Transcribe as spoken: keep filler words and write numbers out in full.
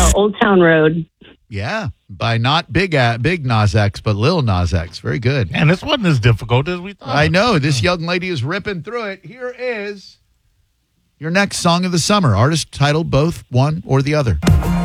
uh, Old Town Road. Yeah, by not Big uh, Big Nas X, but Lil Nas X. Very good. And this wasn't as difficult as we thought. I know. This young lady is ripping through it. Here is your next song of the summer. Artist title, both one or the other.